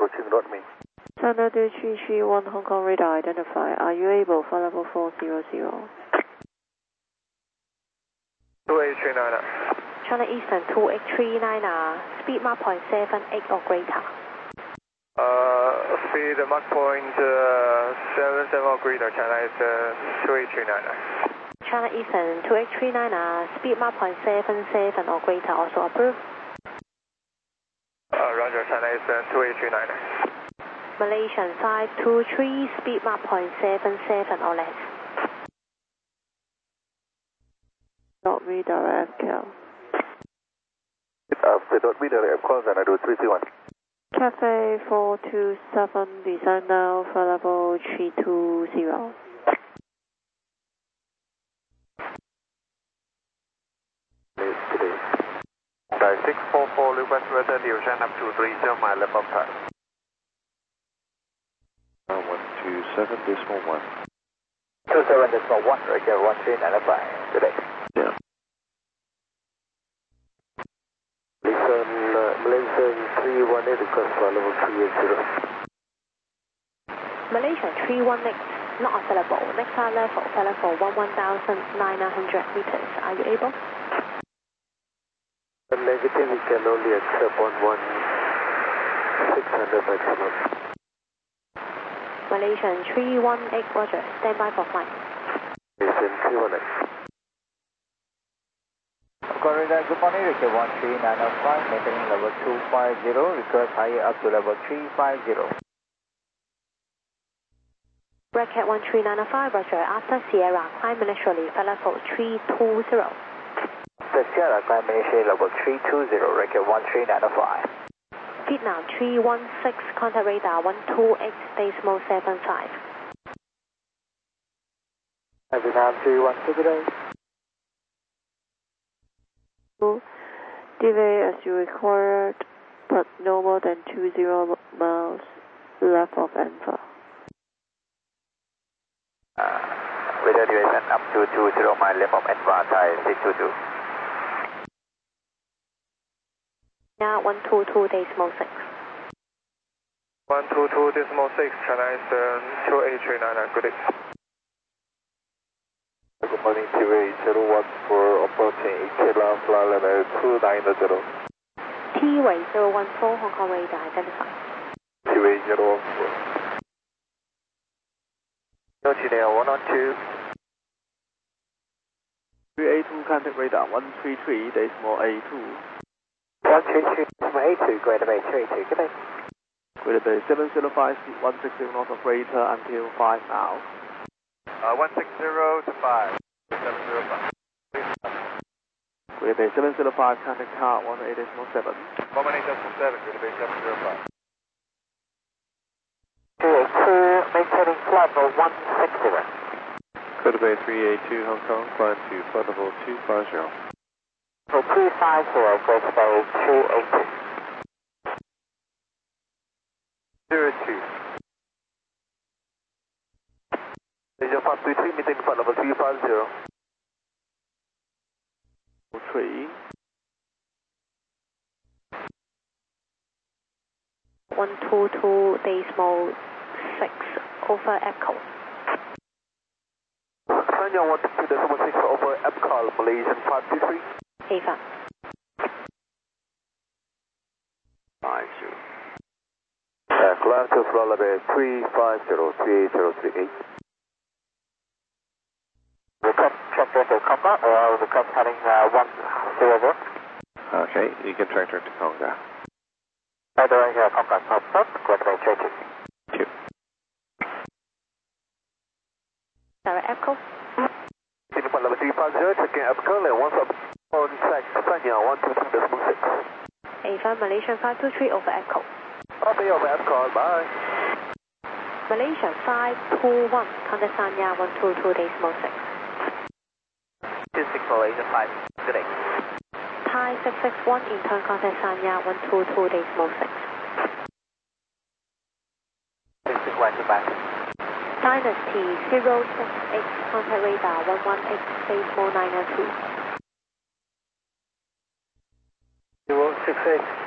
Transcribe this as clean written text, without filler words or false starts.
approaching Rodney. China 2331 Hong Kong radar identify. Are you able for level 400? 2839. China Eastern 2839, speed Mach 0.78 or greater. Speed Mach 0.77 or greater, China Eastern 2839. China Eastern 2839, speed Mach 0.77 or greater, also approved. Roger, China Eastern 2839. Malaysian 523, speed Mach 0.77 or less. Dot redirect FCAL. After dot redirect FCAL, China 331. Cafe 427, descend now for level 320. Today. 644, request weather division up to 30 mile left of time. 127.1. 27.1, Roger, 1395, today. Yeah. Malaysian 318, request for level 380. Malaysian 318, not available. Next time level, level 11,900 meters. Are you able? Negative, we can only accept 11,600 maximum. Malaysian 318, Roger. Stand by for flight. Malaysian 318. Corridor, good morning, Ricky 13905, maintaining level 250, request higher up to level 350. Bracket 13905, Roger. After Sierra, climb initially for level 320. The Sierra, climb initially level 320, record 13905. Vietnam 316, contact radar 128.75. Vietnam 316 today. Delay as you required, but no more than 20 miles left of Alpha. Weather duration up to 20 mile left of Alpha, Thai 622. Yeah, 122.6. 122.6, China Eastern 2839, good day. Good morning, TV 01 for approaching Ikela, flight level 290. T-Way 014, Hong Kong radar identified. TV 01 for. Notinia 112. 3A2 contact radar 133.82. 133.82, Greater Bay 32, good day. Greater Bay 705, 160 north of radar until 5 now. 160 to 5. 705. Greater Bay 705, contact car 18.7. 18.7, Greater Bay 705. 382, maintaining flight level 160. Greater Bay 382 Hong Kong, climb to flight level 250. For 250, Greater Bay 282. 02. Asia 523, meeting flight level 350. 3. 122.6 over echo. Sanya 122.6 over Epcot, Malaysian 523. Ava. 50. Climb to flight level 350, 38038. Request check into Conga, request heading 100. Okay, you can tractor to Conga. Doing Conga Top, Greater Bay 32. 2. Sarah echo. Meeting flight level 350, checking Epcot, and once up on track, Sanya 122.6. Ava, Malaysian 523 over echo. Copy over Epcot, bye. Malaysian 521, contact Sanya 122.6. 26 Malaysia 5, good day. Thai 661, in turn contact Sanya 122.6. 661 to back. Dynasty 068, contact radar 118.4902. 068.